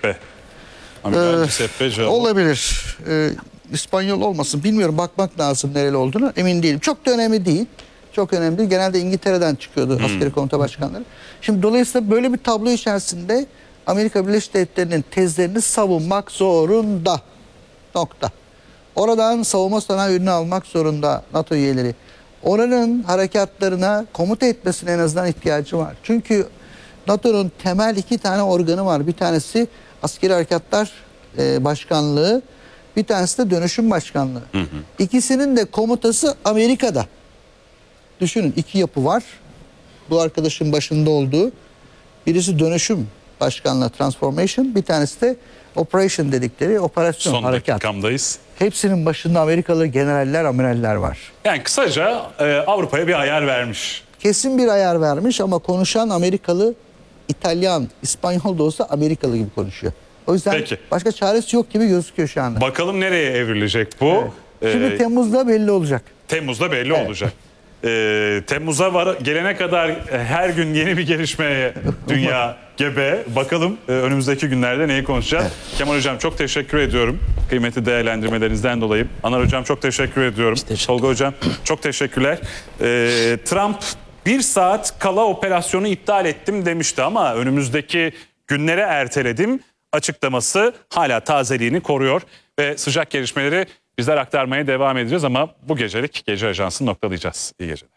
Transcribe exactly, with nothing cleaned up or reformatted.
Giuseppe. Amiral Ee, Giuseppe Joao. Olabilir. Ee, İspanyol olmasın bilmiyorum, bakmak lazım nereli olduğunu, emin değilim. Çok da önemli değil. Çok önemli değil. Genelde İngiltere'den çıkıyordu Hmm. askeri komuta başkanları. Şimdi dolayısıyla böyle bir tablo içerisinde Amerika Birleşik Devletleri'nin tezlerini savunmak zorunda. Nokta. Oradan savunma sanayi ürünü almak zorunda NATO üyeleri. Oranın harekatlarına komuta etmesine en azından ihtiyacı var. Çünkü NATO'nun temel iki tane organı var. Bir tanesi Askeri Harekatlar e, Başkanlığı, bir tanesi de Dönüşüm Başkanlığı. Hı hı. İkisinin de komutası Amerika'da. Düşünün, iki yapı var. Bu arkadaşın başında olduğu. Birisi Dönüşüm Başkanlığı, Transformation, bir tanesi de Operation dedikleri operasyon, Son harekat. dakikamdayız. Hepsinin başında Amerikalı generaller, amiraller var. Yani kısaca e, Avrupa'ya bir ayar vermiş. Kesin bir ayar vermiş ama konuşan Amerikalı, İtalyan, İspanyol da olsa Amerikalı gibi konuşuyor. O yüzden Peki. başka çaresi yok gibi gözüküyor şu anda. Bakalım nereye evrilecek bu? Evet. Şimdi Ee, Temmuz'da belli olacak. Temmuz'da belli Evet. olacak. Ee, Temmuz'a var, gelene kadar her gün yeni bir gelişmeye dünya gebe. Bakalım e, önümüzdeki günlerde neyi konuşacağız. Evet. Kemal Hocam çok teşekkür ediyorum. Kıymetli değerlendirmelerinizden dolayı. Anar Hocam çok teşekkür ediyorum. Teşekkür Tolga Hocam çok teşekkürler. Ee, Trump bir saat kala operasyonu iptal ettim demişti ama önümüzdeki günlere erteledim açıklaması hala tazeliğini koruyor ve sıcak gelişmeleri bizler aktarmaya devam edeceğiz ama bu gecelik Gece Ajansı'nı noktalayacağız. İyi geceler.